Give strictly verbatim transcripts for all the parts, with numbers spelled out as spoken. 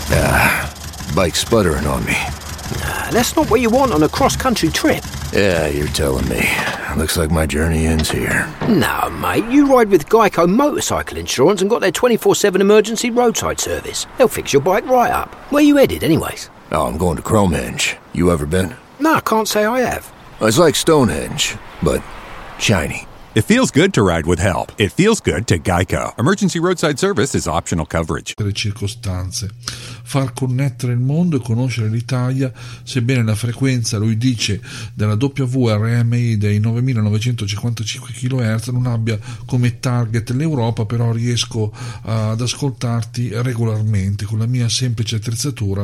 Ah, bike's sputtering on me. Nah, that's not what you want on a cross-country trip. Yeah, you're telling me. Looks like my journey ends here. No, mate, you ride with Geico Motorcycle Insurance and got their twenty-four seven emergency roadside service. They'll fix your bike right up. Where you headed, anyways? Oh, I'm going to Cromehenge. You ever been? No, I can't say I have. It's like Stonehenge, but shiny. It feels good to ride with help. It feels good to Geico. Emergency roadside service is optional coverage. Le circostanze. Far connettere il mondo e conoscere l'Italia, sebbene la frequenza, lui dice, della W R M I dei novemilanovecentocinquantacinque chilohertz non abbia come target l'Europa, però riesco ad ascoltarti regolarmente con la mia semplice attrezzatura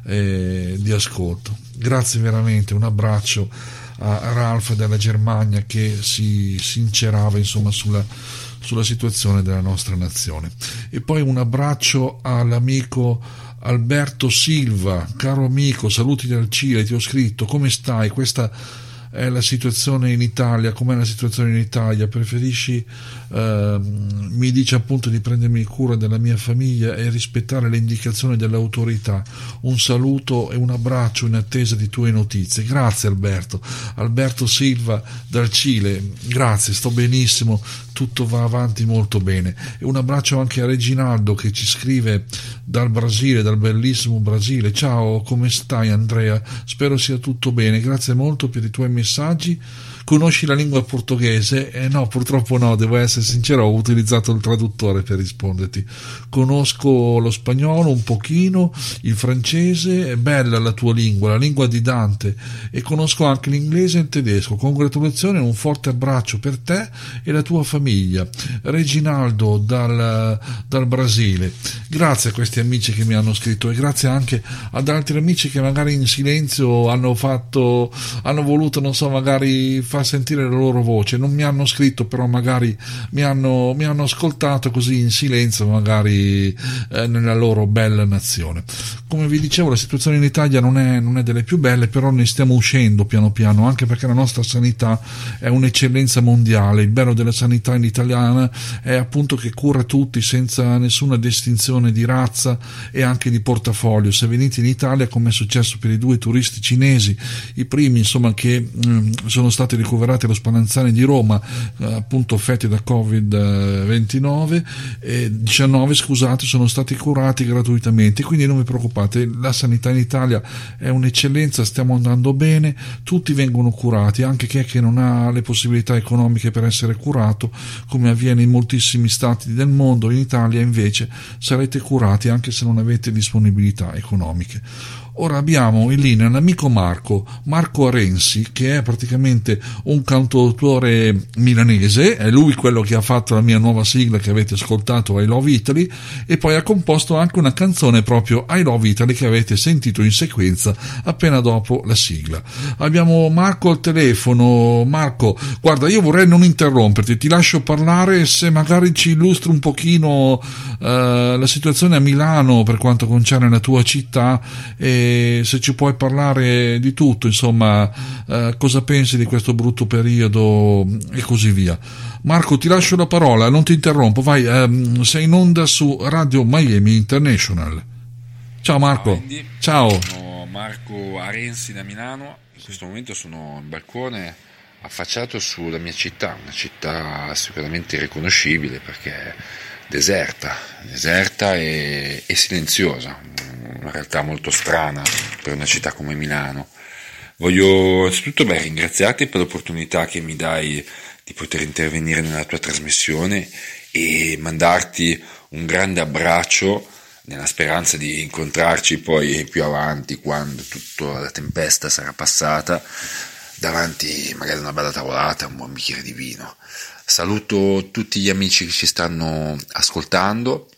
eh, di ascolto. Grazie veramente, un abbraccio a Ralph dalla Germania che si sincerava insomma sulla, sulla situazione della nostra nazione. E poi un abbraccio all'amico Alberto Silva, caro amico, saluti dal Cile, ti ho scritto, come stai? Questa è la situazione in Italia, com'è la situazione in Italia? Preferisci, eh, mi dice appunto di prendermi cura della mia famiglia e rispettare le indicazioni dell'autorità. Un saluto e un abbraccio in attesa di tue notizie. Grazie Alberto. Alberto Silva dal Cile, grazie, sto benissimo, tutto va avanti molto bene. E un abbraccio anche a Reginaldo che ci scrive dal Brasile, dal bellissimo Brasile. Ciao, come stai Andrea? Spero sia tutto bene, grazie molto per i tuoi messaggi. Conosci la lingua portoghese? Eh no, purtroppo no, devo essere sincero, ho utilizzato il traduttore per risponderti. Conosco lo spagnolo un pochino, il francese, è bella la tua lingua, la lingua di Dante, e conosco anche l'inglese e il tedesco. Congratulazioni, un forte abbraccio per te e la tua famiglia. Reginaldo dal, dal Brasile. Grazie a questi amici che mi hanno scritto e grazie anche ad altri amici che magari in silenzio hanno fatto, hanno voluto, non so, magari far sentire la loro voce. Non mi hanno scritto, però magari mi hanno, mi hanno ascoltato così in silenzio, magari eh, nella loro bella nazione. Come vi dicevo, la situazione in Italia non è, non è delle più belle, però ne stiamo uscendo piano piano, anche perché la nostra sanità è un'eccellenza mondiale. Il bello della sanità in italiana è appunto che cura tutti senza nessuna distinzione di razza e anche di portafoglio. Se venite in Italia, come è successo per i due turisti cinesi, i primi insomma che mh, sono stati ricoverati allo Spallanzani di Roma, eh, appunto affetti da covid ventinove e diciannove, scusate, sono stati curati gratuitamente, quindi non vi preoccupate, la sanità in Italia è un'eccellenza, stiamo andando bene, tutti vengono curati, anche chi è che non ha le possibilità economiche per essere curato, come avviene in moltissimi stati del mondo. In Italia invece sarete curati anche se non avete disponibilità economiche. Ora abbiamo in linea l'amico Marco, Marco Renzi, che è praticamente un cantautore milanese, è lui quello che ha fatto la mia nuova sigla che avete ascoltato, I Love Italy, e poi ha composto anche una canzone proprio I Love Italy che avete sentito in sequenza appena dopo la sigla. Abbiamo Marco al telefono. Marco, guarda, io vorrei non interromperti, ti lascio parlare, se magari ci illustri un pochino eh, la situazione a Milano per quanto concerne la tua città, e se ci puoi parlare di tutto, insomma, eh, cosa pensi di questo brutto periodo e così via. Marco, ti lascio la parola, non ti interrompo, vai, ehm, sei in onda su Radio Miami International. Ciao Marco. Ciao Andy. Ciao. Sono Marco Arenzi da Milano, in questo momento sono in balcone affacciato sulla mia città, una città sicuramente irriconoscibile perché è deserta, deserta e, e silenziosa, una realtà molto strana per una città come Milano. Voglio innanzitutto beh, ringraziarti per l'opportunità che mi dai di poter intervenire nella tua trasmissione e mandarti un grande abbraccio nella speranza di incontrarci poi più avanti, quando tutta la tempesta sarà passata, davanti magari a una bella tavolata, un buon bicchiere di vino. Saluto tutti gli amici che ci stanno ascoltando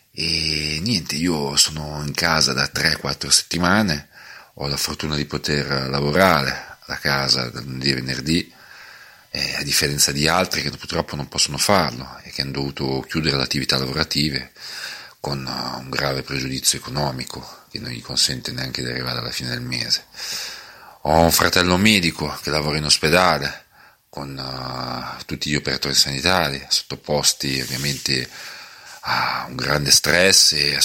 e niente, io sono in casa da tre quattro settimane, ho la fortuna di poter lavorare da casa da lunedì a venerdì, eh, a differenza di altri che purtroppo non possono farlo e che hanno dovuto chiudere le attività lavorative con un grave pregiudizio economico che non gli consente neanche di arrivare alla fine del mese. Ho un fratello medico che lavora in ospedale con uh, tutti gli operatori sanitari sottoposti ovviamente a un grande stress e a